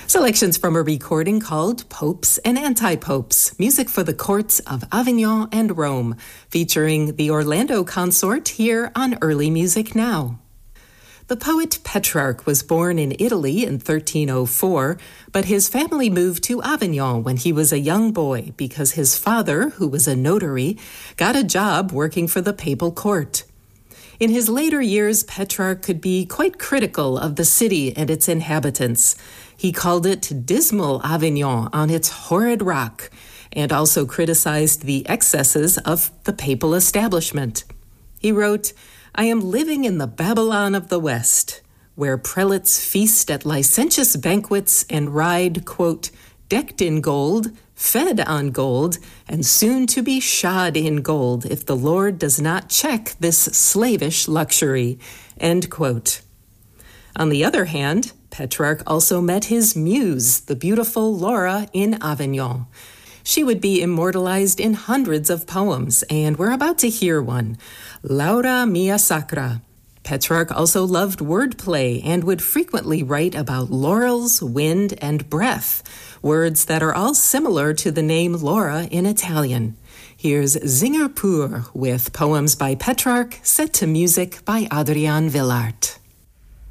Selections from a recording called Popes and Anti-Popes, Music for the Courts of Avignon and Rome, featuring the Orlando Consort here on Early Music Now. The poet Petrarch was born in Italy in 1304, but his family moved to Avignon when he was a young boy because his father, who was a notary, got a job working for the papal court. In his later years, Petrarch could be quite critical of the city and its inhabitants. He called it dismal Avignon on its horrid rock, and also criticized the excesses of the papal establishment. He wrote, "I am living in the Babylon of the West, where prelates feast at licentious banquets and ride, quote, decked in gold, fed on gold, and soon to be shod in gold if the Lord does not check this slavish luxury," end quote. On the other hand, Petrarch also met his muse, the beautiful Laura, in Avignon. She would be immortalized in hundreds of poems, and we're about to hear one, Laura Mia Sacra. Petrarch also loved wordplay and would frequently write about laurels, wind, and breath, words that are all similar to the name Laura in Italian. Here's Singer pur with poems by Petrarch set to music by Adrian Villart.